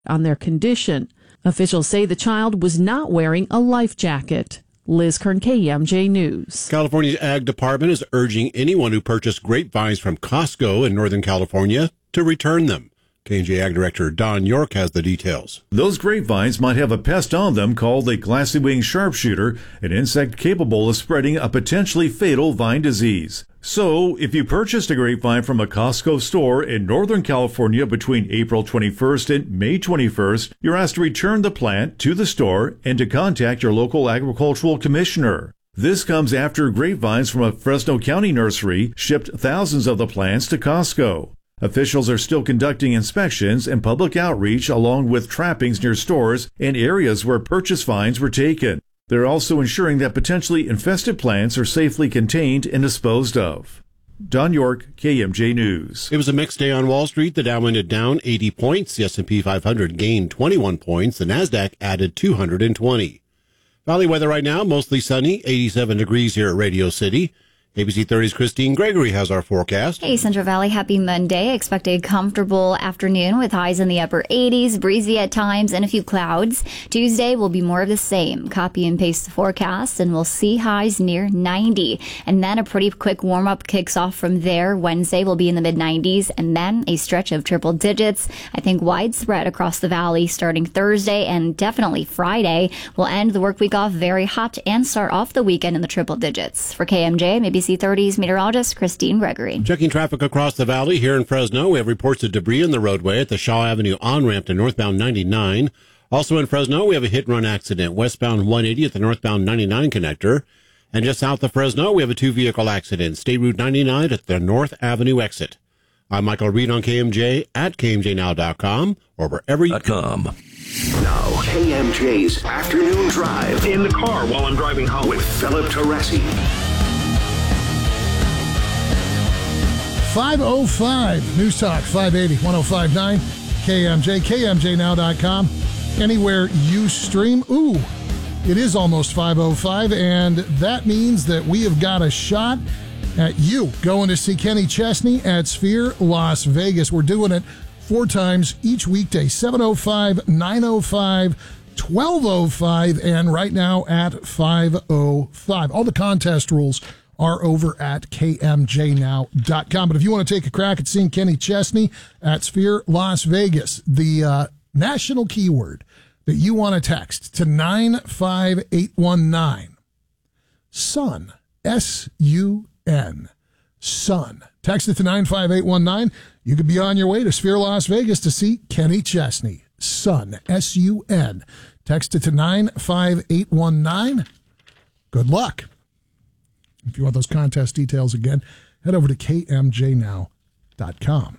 on their condition. Officials say the child was not wearing a life jacket. Liz Kern, KMJ News. California's Ag Department is urging anyone who purchased grapevines from Costco in Northern California to return them. KMJ Ag Director Don York has the details. Those grapevines might have a pest on them called a glassy-winged sharpshooter, an insect capable of spreading a potentially fatal vine disease. So, if you purchased a grapevine from a Costco store in Northern California between April 21st and May 21st, you're asked to return the plant to the store and to contact your local agricultural commissioner. This comes after grapevines from a Fresno County nursery shipped thousands of the plants to Costco. Officials are still conducting inspections and public outreach along with trappings near stores and areas where purchase vines were taken. They're also ensuring that potentially infested plants are safely contained and disposed of. Don York, KMJ News. It was a mixed day on Wall Street. The Dow ended down 80 points. The S&P 500 gained 21 points. The Nasdaq added 220. Valley weather right now, mostly sunny, 87 degrees here at Radio City. ABC 30's Christine Gregory has our forecast. Hey, Central Valley, happy Monday. Expect a comfortable afternoon with highs in the upper 80s, breezy at times, and a few clouds. Tuesday will be more of the same. Copy and paste the forecast, and we'll see highs near 90. And then a pretty quick warm-up kicks off from there. Wednesday will be in the mid-90s, and then a stretch of triple digits. I think widespread across the valley starting Thursday and definitely Friday. We'll end the work week off very hot and start off the weekend in the triple digits. For KMJ, maybe ABC 30's meteorologist Christine Gregory. Checking traffic across the valley here in Fresno. We have reports of debris in the roadway at the Shaw Avenue on-ramp to northbound 99. Also in Fresno, we have a hit-and-run accident westbound 180 at the northbound 99 connector. And just south of Fresno, we have a two-vehicle accident, State Route 99 at the North Avenue exit. I'm Michael Reed on KMJ at KMJNow.com or wherever you... Now, KMJ's Afternoon Drive. In the car while I'm driving home. With Philip Teresi. 5:05 News Talk 580 105.9 KMJ, KMJNow.com. Anywhere you stream. Ooh, it is almost 5:05, and that means that we have got a shot at you going to see Kenny Chesney at Sphere Las Vegas. We're doing it 4 times each weekday, 7:05, 9:05, 12:05, and right now at 5:05. All the contest rules are over at KMJNow.com. But if you want to take a crack at seeing Kenny Chesney at Sphere Las Vegas, the national keyword that you want to text to 95819, SUN, S-U-N, SUN. Text it to 95819. You could be on your way to Sphere Las Vegas to see Kenny Chesney, SUN, S-U-N. Text it to 95819. Good luck. If you want those contest details again, head over to KMJNow.com.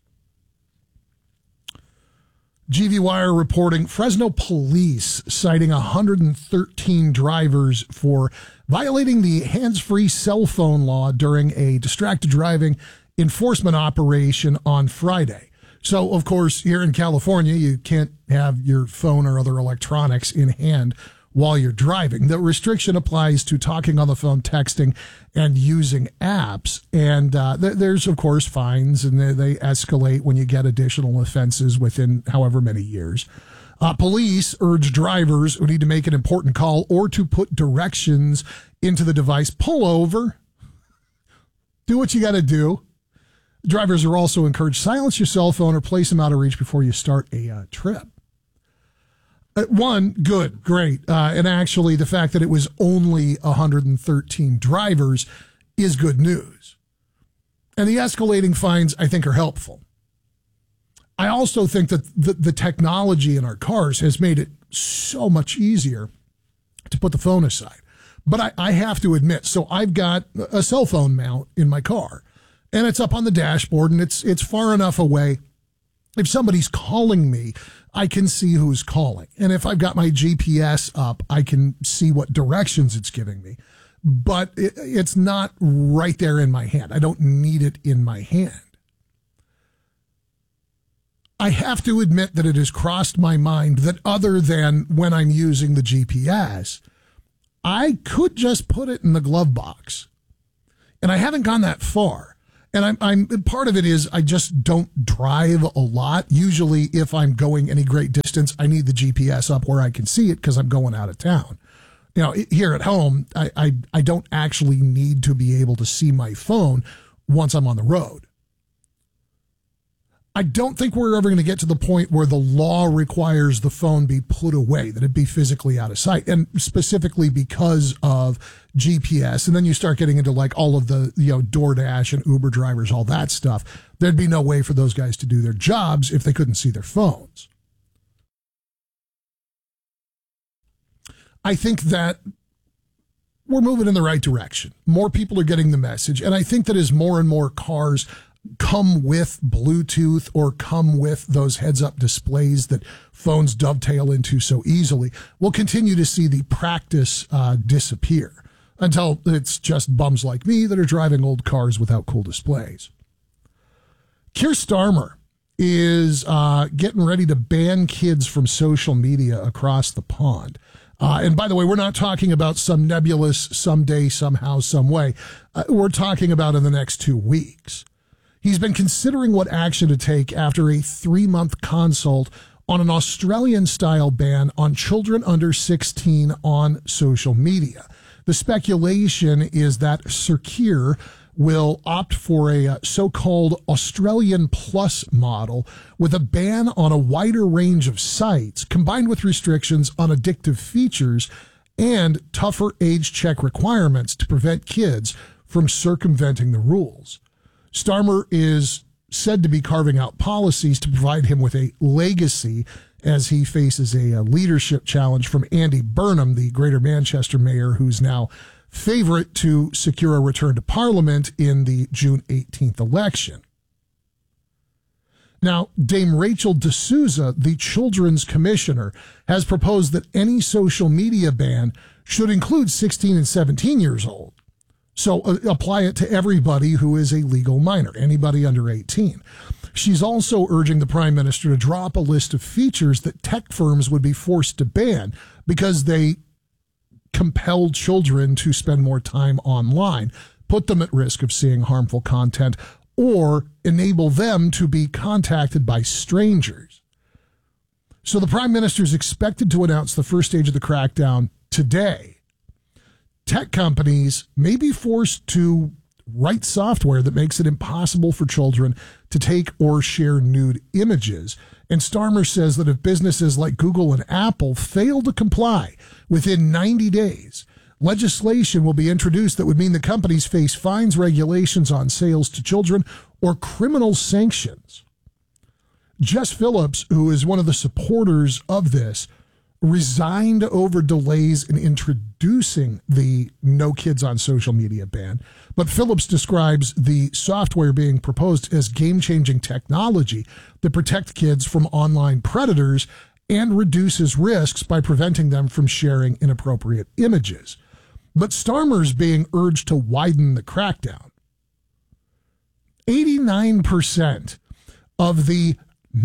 GV Wire reporting Fresno police citing 113 drivers for violating the hands-free cell phone law during a distracted driving enforcement operation on Friday. So, of course, here in California, you can't have your phone or other electronics in hand while you're driving. The restriction applies to talking on the phone, texting, and using apps. And there's, of course, fines, and they escalate when you get additional offenses within however many years. Police urge drivers who need to make an important call or to put directions into the device, pull over, do what you got to do. Drivers are also encouraged, silence your cell phone or place them out of reach before you start a trip. One, good, great. And actually, the fact that it was only 113 drivers is good news. And the escalating fines, I think, are helpful. I also think that the technology in our cars has made it so much easier to put the phone aside. But I have to admit, so I've got a cell phone mount in my car, and it's up on the dashboard, and it's far enough away. If somebody's calling me, I can see who's calling. And if I've got my GPS up, I can see what directions it's giving me. But it's not right there in my hand. I don't need it in my hand. I have to admit that it has crossed my mind that other than when I'm using the GPS, I could just put it in the glove box. And I haven't gone that far. And I'm part of it is I just don't drive a lot. Usually if I'm going any great distance, I need the GPS up where I can see it because I'm going out of town. You know, here at home, I don't actually need to be able to see my phone once I'm on the road. I don't think we're ever going to get to the point where the law requires the phone be put away, that it be physically out of sight, and specifically because of GPS. And then you start getting into like all of the, DoorDash and Uber drivers, all that stuff. There'd be no way for those guys to do their jobs if they couldn't see their phones. I think that we're moving in the right direction. More people are getting the message. And I think that as more and more cars come with Bluetooth or come with those heads-up displays that phones dovetail into so easily, we'll continue to see the practice disappear until it's just bums like me that are driving old cars without cool displays. Keir Starmer is getting ready to ban kids from social media across the pond. And by the way, we're not talking about some nebulous someday, somehow, some way. We're talking about in the next 2 weeks. He's been considering what action to take after a 3-month consult on an Australian-style ban on children under 16 on social media. The speculation is that Sir Keir will opt for a so-called Australian Plus model with a ban on a wider range of sites, combined with restrictions on addictive features and tougher age check requirements to prevent kids from circumventing the rules. Starmer is said to be carving out policies to provide him with a legacy as he faces a leadership challenge from Andy Burnham, the Greater Manchester mayor, who's now favorite to secure a return to Parliament in the June 18th election. Now, Dame Rachel D'Souza, the Children's Commissioner, has proposed that any social media ban should include 16 and 17 years old. So apply it to everybody who is a legal minor, anybody under 18. She's also urging the Prime Minister to drop a list of features that tech firms would be forced to ban because they compel children to spend more time online, put them at risk of seeing harmful content, or enable them to be contacted by strangers. So the Prime Minister is expected to announce the first stage of the crackdown today. Tech companies may be forced to write software that makes it impossible for children to take or share nude images. And Starmer says that if businesses like Google and Apple fail to comply within 90 days, legislation will be introduced that would mean the companies face fines, regulations on sales to children, or criminal sanctions. Jess Phillips, who is one of the supporters of this, resigned over delays in introducing the No Kids on Social Media ban. But Phillips describes the software being proposed as game-changing technology that protects kids from online predators and reduces risks by preventing them from sharing inappropriate images. But Starmer's being urged to widen the crackdown. 89% of the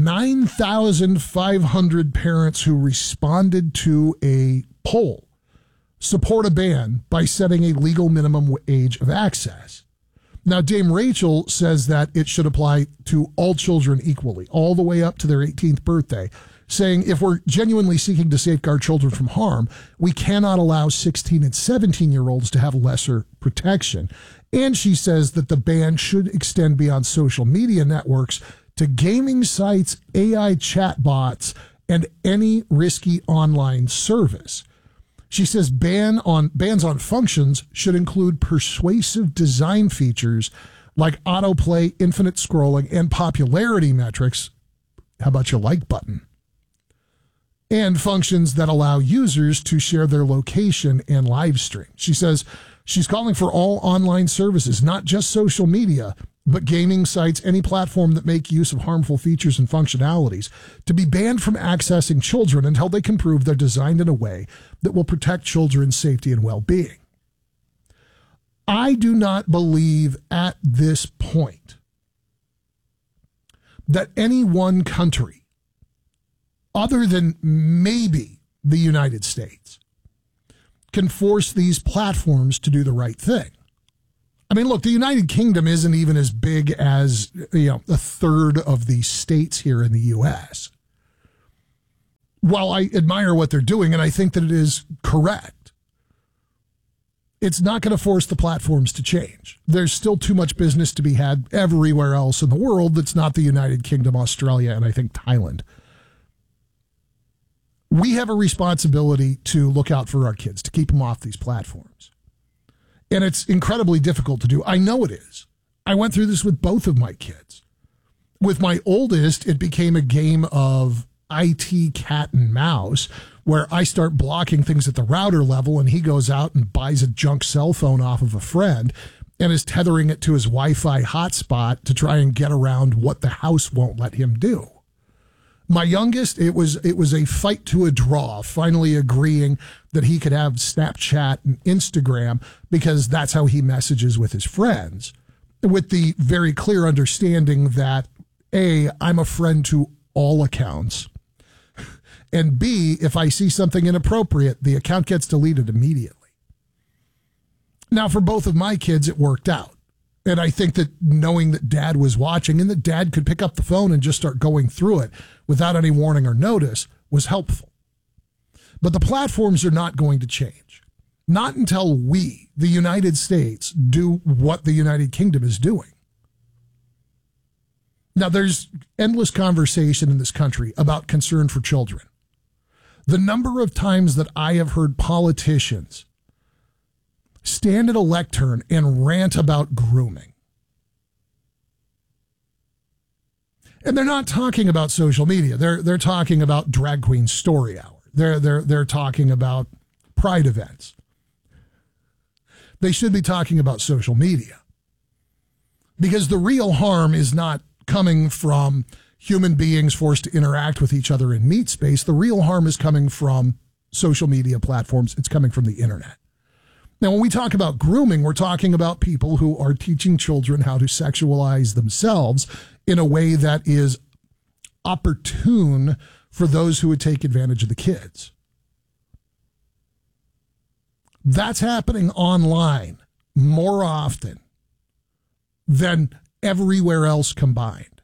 9,500 parents who responded to a poll support a ban by setting a legal minimum age of access. Now, Dame Rachel says that it should apply to all children equally, all the way up to their 18th birthday, saying if we're genuinely seeking to safeguard children from harm, we cannot allow 16 and 17-year-olds to have lesser protection. And she says that the ban should extend beyond social media networks to gaming sites, AI chatbots, and any risky online service. She says bans on functions should include persuasive design features like autoplay, infinite scrolling, and popularity metrics. How about your like button? And functions that allow users to share their location and live stream. She says she's calling for all online services, not just social media, but gaming sites, any platform that make use of harmful features and functionalities, to be banned from accessing children until they can prove they're designed in a way that will protect children's safety and well-being. I do not believe at this point that any one country, other than maybe the United States, can force these platforms to do the right thing. I mean, look, the United Kingdom isn't even as big as, a third of the states here in the U.S. While I admire what they're doing, and I think that it is correct, it's not going to force the platforms to change. There's still too much business to be had everywhere else in the world that's not the United Kingdom, Australia, and I think Thailand. We have a responsibility to look out for our kids, to keep them off these platforms. And it's incredibly difficult to do. I know it is. I went through this with both of my kids. With my oldest, it became a game of IT cat and mouse, where I start blocking things at the router level and he goes out and buys a junk cell phone off of a friend and is tethering it to his Wi-Fi hotspot to try and get around what the house won't let him do. My youngest, it was a fight to a draw, finally agreeing that he could have Snapchat and Instagram because that's how he messages with his friends, with the very clear understanding that, A, I'm a friend to all accounts, and B, if I see something inappropriate, the account gets deleted immediately. Now, for both of my kids, it worked out. And I think that knowing that dad was watching and that dad could pick up the phone and just start going through it without any warning or notice was helpful. But the platforms are not going to change. Not until we, the United States, do what the United Kingdom is doing. Now, there's endless conversation in this country about concern for children. The number of times that I have heard politicians stand at a lectern and rant about grooming. And they're not talking about social media. They're talking about Drag Queen Story Hour. They're talking about pride events. They should be talking about social media. Because the real harm is not coming from human beings forced to interact with each other in meat space. The real harm is coming from social media platforms. It's coming from the internet. Now, when we talk about grooming, we're talking about people who are teaching children how to sexualize themselves in a way that is opportune for those who would take advantage of the kids. That's happening online more often than everywhere else combined.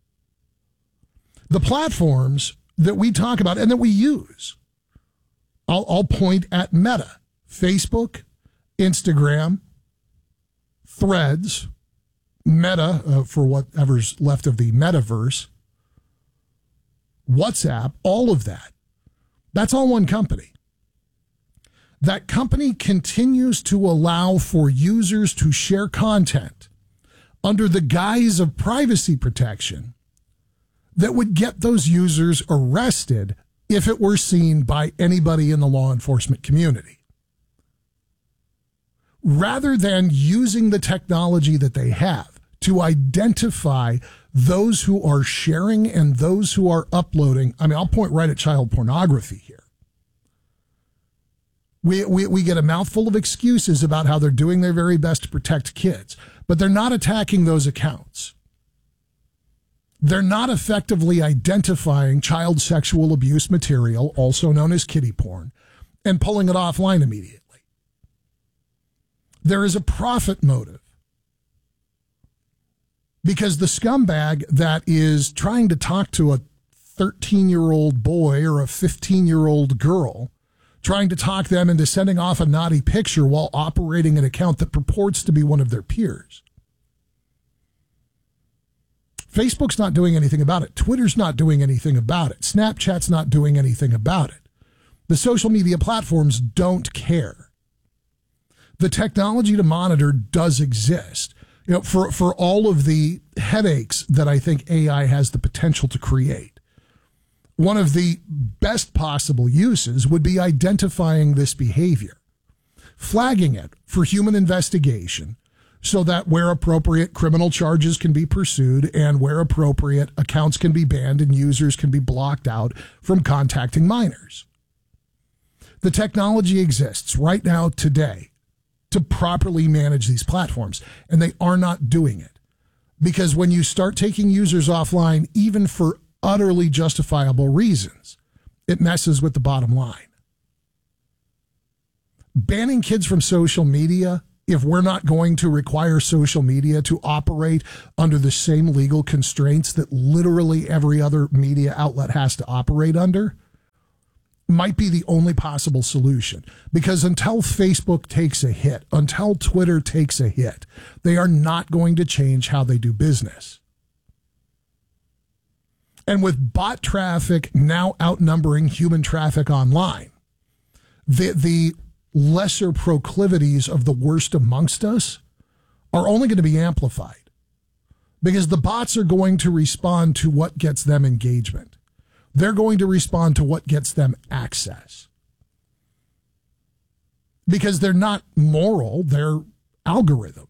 The platforms that we talk about and that we use, I'll point at Meta, Facebook, Instagram, Threads, Meta, for whatever's left of the metaverse, WhatsApp, all of that. That's all one company. That company continues to allow for users to share content under the guise of privacy protection that would get those users arrested if it were seen by anybody in the law enforcement community. Rather than using the technology that they have to identify those who are sharing and those who are uploading. I mean, I'll point right at child pornography here. We get a mouthful of excuses about how they're doing their very best to protect kids, but they're not attacking those accounts. They're not effectively identifying child sexual abuse material, also known as kiddie porn, and pulling it offline immediately. There is a profit motive because the scumbag that is trying to talk to a 13-year-old boy or a 15-year-old girl, trying to talk them into sending off a naughty picture while operating an account that purports to be one of their peers. Facebook's not doing anything about it. Twitter's not doing anything about it. Snapchat's not doing anything about it. The social media platforms don't care. The technology to monitor does exist. You know, for all of the headaches that I think AI has the potential to create. One of the best possible uses would be identifying this behavior, flagging it for human investigation so that where appropriate, criminal charges can be pursued and where appropriate, accounts can be banned and users can be blocked out from contacting minors. The technology exists right now today to properly manage these platforms, and they are not doing it. Because when you start taking users offline, even for utterly justifiable reasons, it messes with the bottom line. Banning kids from social media if we're not going to require social media to operate under the same legal constraints that literally every other media outlet has to operate under, might be the only possible solution. Because until Facebook takes a hit, until Twitter takes a hit, they are not going to change how they do business. And with bot traffic now outnumbering human traffic online, the lesser proclivities of the worst amongst us are only going to be amplified, because the bots are going to respond to what gets them engagement. They're going to respond to what gets them access, because they're not moral, they're algorithm.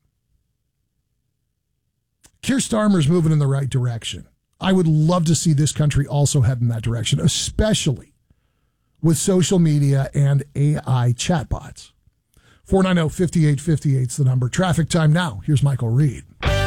Keir Starmer's moving in the right direction. I would love to see this country also head in that direction, especially with social media and AI chatbots. 490-5858 is the number. Traffic time now. Here's Michael Reed.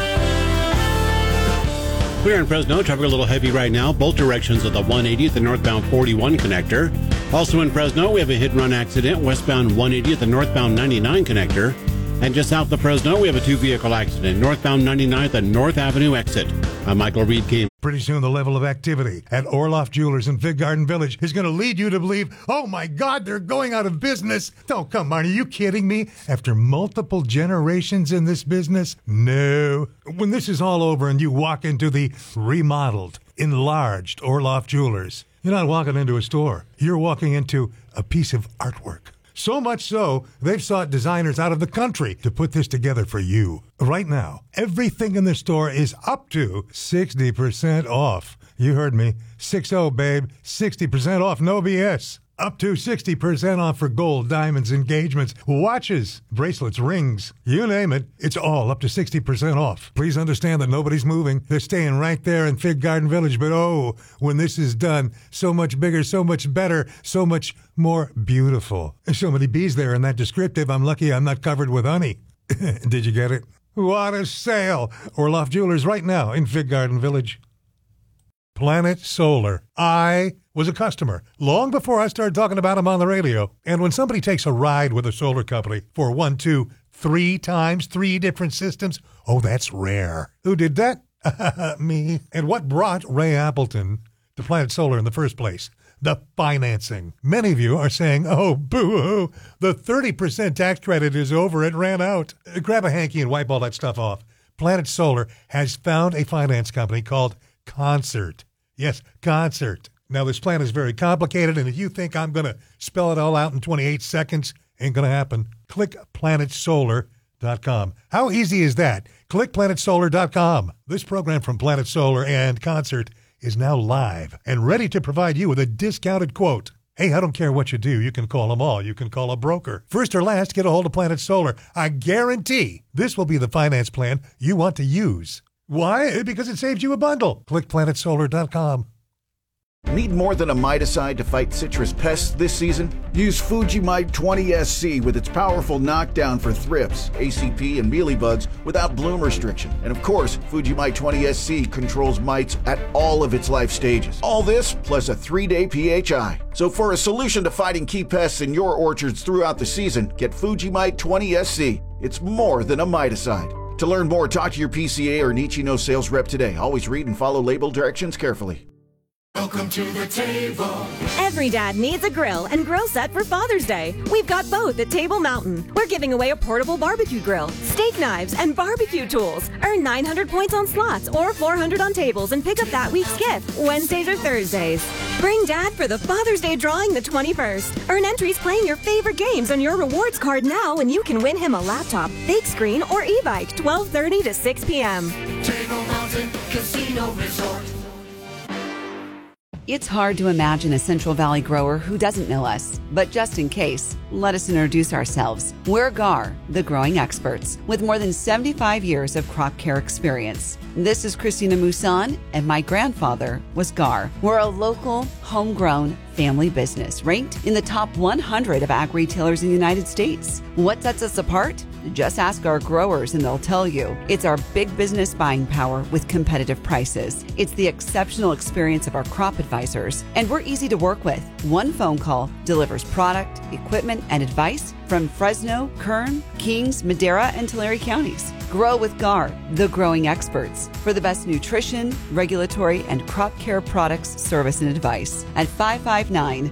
We're in Fresno. Traffic a little heavy right now. Both directions of the 180 at the northbound 41 connector. Also in Fresno, we have a hit-and-run accident westbound 180 at the northbound 99 connector. And just south of Fresno, we have a two-vehicle accident northbound 99 at the North Avenue exit. I'm Michael Reed. Pretty soon the level of activity at Orloff Jewelers in Fig Garden Village is going to lead you to believe, oh my God, they're going out of business. Oh, come on, are you kidding me? After multiple generations in this business? No. When this is all over and you walk into the remodeled, enlarged Orloff Jewelers, you're not walking into a store. You're walking into a piece of artwork. So much so, they've sought designers out of the country to put this together for you. Right now, everything in the store is up to 60% off. You heard me. 6-0, babe. 60% off, no BS. Up to 60% off for gold, diamonds, engagements, watches, bracelets, rings. You name it, it's all up to 60% off. Please understand that nobody's moving. They're staying right there in Fig Garden Village. But oh, when this is done, so much bigger, so much better, so much more beautiful. There's so many bees there in that descriptive, I'm lucky I'm not covered with honey. Did you get it? What a sale! Orloff Jewelers right now in Fig Garden Village. Planet Solar. I was a customer long before I started talking about them on the radio. And when somebody takes a ride with a solar company for 1, 2, 3 times, 3 different systems, oh, that's rare. Who did that? Me. And what brought Ray Appleton to Planet Solar in the first place? The financing. Many of you are saying, oh, boo-hoo, the 30% tax credit is over. It ran out. Grab a hanky and wipe all that stuff off. Planet Solar has found a finance company called Concert. Yes, Concert. Now, this plan is very complicated, and if you think I'm going to spell it all out in 28 seconds, ain't going to happen. Click planetsolar.com. How easy is that? Click planetsolar.com. This program from Planet Solar and Concert is now live and ready to provide you with a discounted quote. Hey, I don't care what you do. You can call them all. You can call a broker. First or last, get a hold of Planet Solar. I guarantee this will be the finance plan you want to use. Why? Because it saves you a bundle. Click planetsolar.com. Need more than a miticide to fight citrus pests this season? Use Fujimite 20SC with its powerful knockdown for thrips, ACP, and mealybugs without bloom restriction. And of course, Fujimite 20SC controls mites at all of its life stages. All this plus a 3-day PHI. So for a solution to fighting key pests in your orchards throughout the season, get Fujimite 20SC. It's more than a miticide. To learn more, talk to your PCA or Nichino sales rep today. Always read and follow label directions carefully. Welcome to the table. Every dad needs a grill and grill set for Father's Day. We've got both at Table Mountain. We're giving away a portable barbecue grill, steak knives, and barbecue tools. Earn 900 points on slots or 400 on tables and pick up that week's gift, Wednesdays or Thursdays. Bring Dad for the Father's Day drawing the 21st. Earn entries playing your favorite games on your rewards card now, and you can win him a laptop, big screen, or e-bike 12:30 to 6 p.m. Table Mountain Casino Resort. It's hard to imagine a Central Valley grower who doesn't know us. But just in case, let us introduce ourselves. We're GAR, the growing experts, with more than 75 years of crop care experience. This is Christina Mousson, and my grandfather was GAR. We're a local, homegrown family business ranked in the top 100 of ag retailers in the United States. What sets us apart? Just ask our growers and they'll tell you. It's our big business buying power with competitive prices. It's the exceptional experience of our crop advisors, and we're easy to work with. One phone call delivers product, equipment, and advice from Fresno, Kern, Kings, Madera, and Tulare counties. Grow with GAR, the growing experts, for the best nutrition, regulatory, and crop care products, service, and advice at 559